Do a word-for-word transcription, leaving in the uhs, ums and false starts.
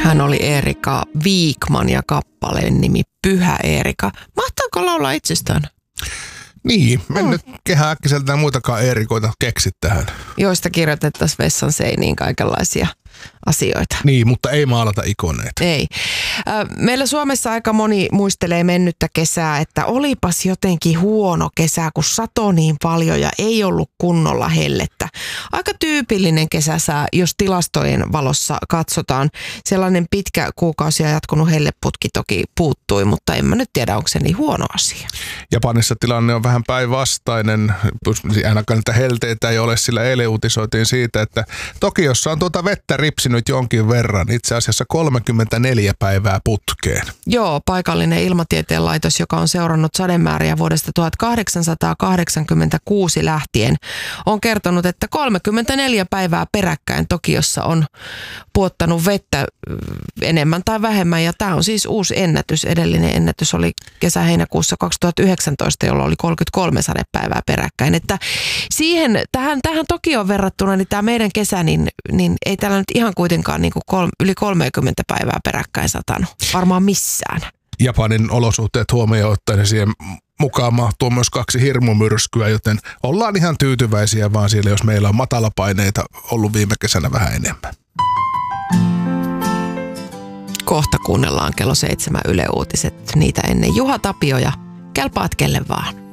Hän oli Erika Wikman ja kappaleen nimi Pyhä Erika. Mahtaako laulaa itsestään? Niin, me mm. nyt kehää äkkiseltään muitakaan Eerikoita keksit tähän. Joista kirjoitettaisiin vessan seiniin kaikenlaisia asioita. Niin, mutta ei maalata ikoneita. Ei. Meillä Suomessa aika moni muistelee mennyttä kesää, että olipas jotenkin huono kesä, kun satoi niin paljon ja ei ollut kunnolla hellettä. Aika tyypillinen kesäsää, jos tilastojen valossa katsotaan. Sellainen pitkä kuukausia jatkunut helleputki toki puuttui, mutta en mä nyt tiedä, onko se niin huono asia. Japanissa tilanne on vähän päinvastainen. Ainakaan niitä helteitä ei ole, sillä eilen uutisoitiin siitä, että Tokiossa on tuota vettä ripsinyt jonkin verran, itse asiassa kolmekymmentäneljä päivää putkeen. Joo, paikallinen ilmatieteen laitos, joka on seurannut sademääriä vuodesta tuhatkahdeksansataakahdeksankymmentäkuusi lähtien, on kertonut, että kolmekymmentäneljä päivää peräkkäin Tokiossa on puottanut vettä enemmän tai vähemmän, ja tämä on siis uusi ennätys. Edellinen ennätys oli kesä-heinäkuussa kaksituhattayhdeksäntoista, jolloin oli kolmekymmentäkolme sadepäivää peräkkäin. Että siihen, tähän, tähän Tokioon verrattuna, niin tämä meidän kesä, niin, niin ei täällä nyt ihan kuitenkaan niin kuin kol, yli kolmekymmentä päivää peräkkäin satanut. Varmaan missään. Japanin olosuhteet huomioon ottaen, siihen mukaan mahtuu myös kaksi hirmumyrskyä, joten ollaan ihan tyytyväisiä vaan siellä, jos meillä on matalapaineita ollut viime kesänä vähän enemmän. Kohta kuunnellaan kello seitsemän Yle Uutiset. Niitä ennen Juha Tapio ja kelpaat kelle vaan.